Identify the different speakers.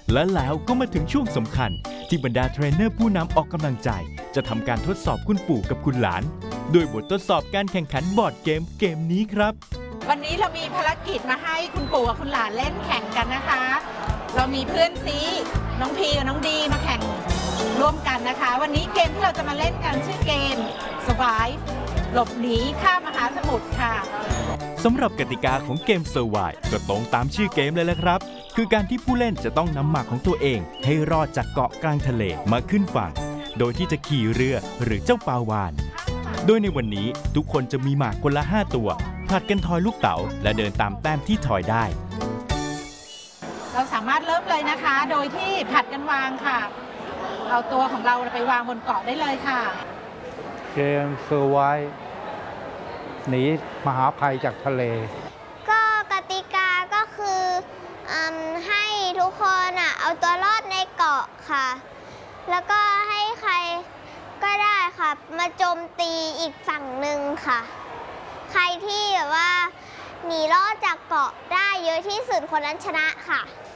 Speaker 1: และแล้วก็มาถึงช่วงสำคัญที่บรรดาเทรนเนอร์ผู้นำออกกำลังใจจะทำการทดสอบคุณปู่กับคุณหลานโดยบททดสอบการแข่งขันบอร์ดเกมนี้ครับ
Speaker 2: วันนี้เรามีภารกิจมาให้คุณปู่กับคุณหลานเล่นแข่งกันนะคะเรามีเพื่อนซีน้องพีกับน้องดีมาแข่งร่วมกันนะคะวันนี้เกมที่เราจะมาเล่นกันชื่อเกม Survive หลบหนีข้ามมหาสมุทรค่ะ
Speaker 1: สำหรับกติกาของเกม Survive ก็ตรงตามชื่อเกมเลยแหละครับคือการที่ผู้เล่นจะต้องนำหมากของตัวเองให้รอดจากเกาะกลางทะเลมาขึ้นฝั่งโดยที่จะขี่เรือหรือเจ้าปลาวาฬโดยในวันนี้ทุกคนจะมีหมากคนละ5ตัวผลัดกันทอยลูกเต๋าและเดินตามแต้มที่ทอยได้
Speaker 2: เราสามารถเริ่มเลยนะคะโดยที่ผลัดกันวางค่ะเอาตัวของเราไปวางบนเกาะได้เลยค่ะ
Speaker 3: เกมเซอร์ไวส์หนีมหาภัยจากทะเล
Speaker 4: ก็กติกาก็คือให้ทุกคนเอาตัวรอดในเกาะค่ะแล้วก็ให้ใครก็ได้ค่ะมาโจมตีอีกฝั่งหนึ่งค่ะใครที่แบบว่าหนีรอดจากเกาะได้เยอะที่สุดคนนั้นชนะค่ะ